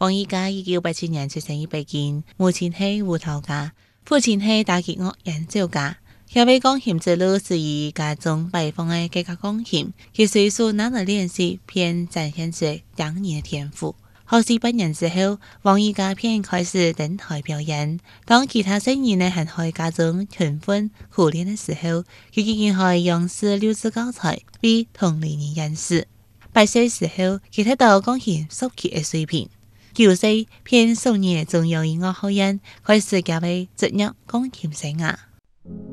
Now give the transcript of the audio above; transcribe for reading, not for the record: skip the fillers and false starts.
王一家1987年出生於北京，母親係胡桃家，父親係打擊樂演奏家。佢為鋼琴之路是以家中擺放嘅幾架鋼琴，佢隨手拿來練習，便展現出驚人嘅天賦。學習半年之後，王一家便開始登台表演。當其他成員喺海家中勤奮苦練嘅時候，佢竟然可以用6支教材為同齡人演示。8歲時候，佢得到鋼琴10級嘅水平。9歲便送入中央音樂學院，開始加入職業鋼琴生涯。